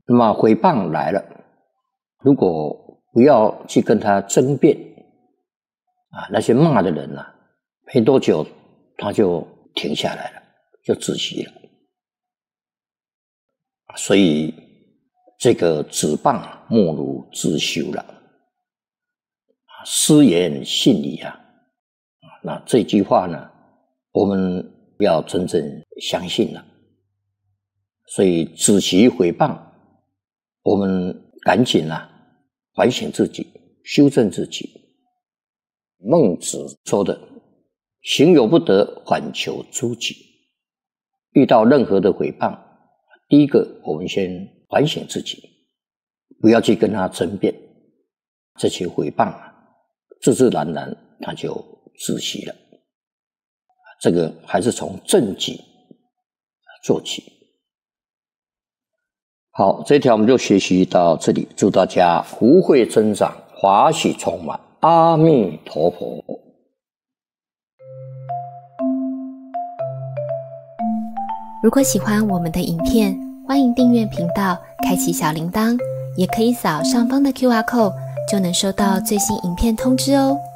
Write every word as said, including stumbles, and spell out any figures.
那么诽谤来了，如果不要去跟他争辩啊，那些骂的人啊，没多久他就停下来了，就止息了。所以这个止谤莫如自修了，失言信矣啊。那这句话呢，我们要真正相信了。所以止息诽谤，我们赶紧啊反省自己，修正自己。孟子说的行有不得，反求诸己。遇到任何的诽谤，第一个我们先反省自己，不要去跟他争辩，这些诽谤啊，自自然然他就止息了。这个还是从正己做起。好，这条我们就学习到这里，祝大家福慧增长，法喜充满，阿弥陀佛。 如果喜欢我们的影片，欢迎订阅频道，开启小铃铛，也可以扫上方的 Q R code， 就能收到最新影片通知哦。